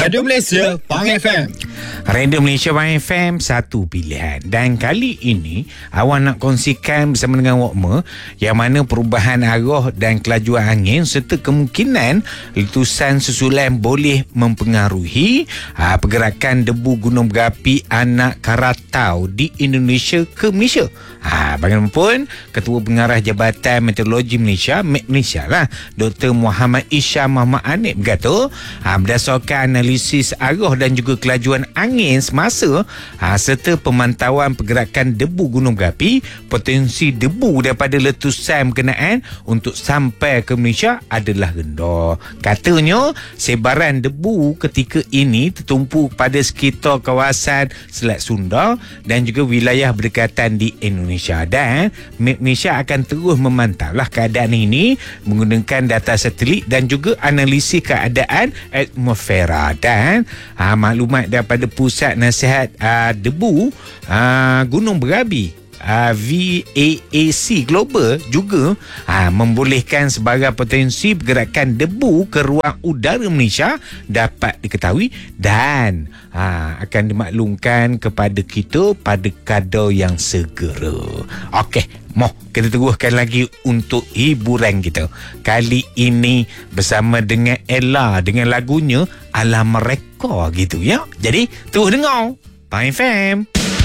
Radio Malaysia Pang FM. Radio Malaysia Pang FM, satu pilihan. Dan kali ini awak nak kongsikan bersama dengan Wokma yang mana perubahan arah dan kelajuan angin serta kemungkinan letusan susulan boleh mempengaruhi pergerakan debu gunung berapi anak Krakatau di Indonesia ke Malaysia. Bagaimanapun Ketua Pengarah Jabatan Meteorologi Malaysia, MET Malaysia lah, Dr. Muhammad Isham Muhammad Anip berkata, berdasarkan analisis arah dan juga kelajuan angin semasa serta pemantauan pergerakan debu gunung berapi, potensi debu daripada letusan berkenaan untuk sampai ke Malaysia adalah rendah. Katanya sebaran debu ketika ini tertumpu pada sekitar kawasan Selat Sunda dan juga wilayah berdekatan di Indonesia, dan Malaysia akan terus memantaulah keadaan ini menggunakan data satelit dan juga analisis keadaan atmosfera. Dan maklumat daripada Pusat Nasihat Debu Gunung Berapi VAAC Global juga membolehkan sebarang potensi pergerakan debu ke ruang udara Malaysia dapat diketahui dan akan dimaklumkan kepada kita pada kadar yang segera. Okey, kita teruskan lagi untuk hiburan kita. Kali ini bersama dengan Ella dengan lagunya Ala Mereka gitu ya. Jadi terus dengar Pang FM.